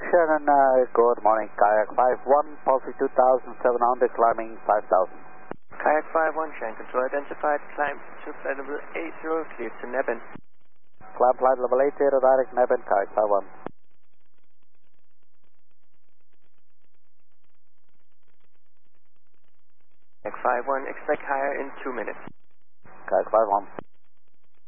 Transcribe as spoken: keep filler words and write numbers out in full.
Shannon, uh, good morning. Kayak five one, policy two thousand seven hundred, climbing five thousand. Kayak five one, Shannon, control identified, climb to flight level eight zero, clear to Nebben. Climb flight level eight zero, direct Nebben, Kayak five one. Kayak five one, expect higher in two minutes. Kayak five one.